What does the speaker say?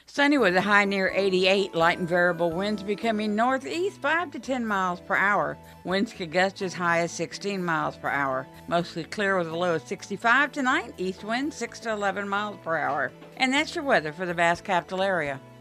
Sunny with a high near 88, light and variable winds becoming northeast 5 to 10 miles per hour. Winds could gust as high as 16 miles per hour. Mostly clear with a low of 65 tonight, east wind 6 to 11 miles per hour. And that's your weather for the vast capital area.